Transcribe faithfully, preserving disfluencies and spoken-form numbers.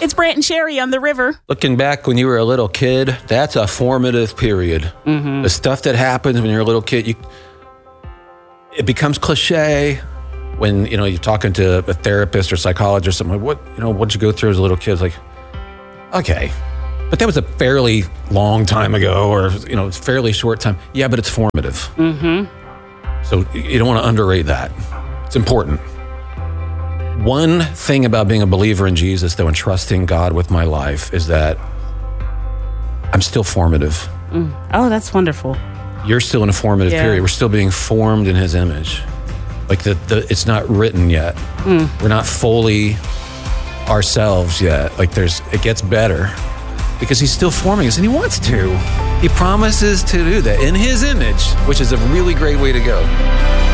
It's Brant and Sherry on the river. Looking back when you were a little kid, that's a formative period. Mm-hmm. The stuff that happens when you're a little kid, you, it becomes cliche when, you know, you're talking to a therapist or psychologist or something. Like, what, you know, what'd you go through as a little kid? It's like, okay, but that was a fairly long time ago, or, you know, it's fairly short time. Yeah, but it's formative. Mm-hmm. So you don't want to underrate that. It's important. One thing about being a believer in Jesus, though, and trusting God with my life is that I'm still formative. Mm. Oh, that's wonderful. You're still in a formative yeah. period. We're still being formed in his image. Like the, the it's not written yet. Mm. We're not fully ourselves yet. Like there's, it gets better because he's still forming us and he wants to. He promises to do that in his image, which is a really great way to go.